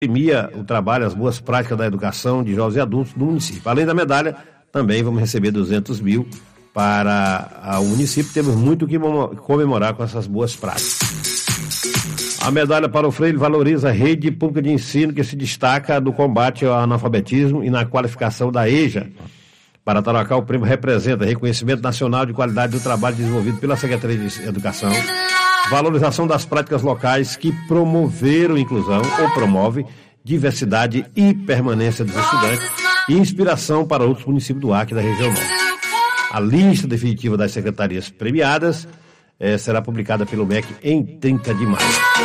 premia o trabalho, as boas práticas da educação de jovens e adultos no município. Além da medalha, também vamos receber 200 mil para o município. Temos muito o que comemorar com essas boas práticas. A medalha para o Freire valoriza a rede pública de ensino que se destaca no combate ao analfabetismo e na qualificação da EJA. Para Tarauacá, o prêmio representa reconhecimento nacional de qualidade do trabalho desenvolvido pela Secretaria de Educação, valorização das práticas locais que promoveram inclusão ou promove diversidade e permanência dos estudantes e inspiração para outros municípios do Acre e da região norte. A lista definitiva das secretarias premiadas será publicada pelo MEC em 30 de maio.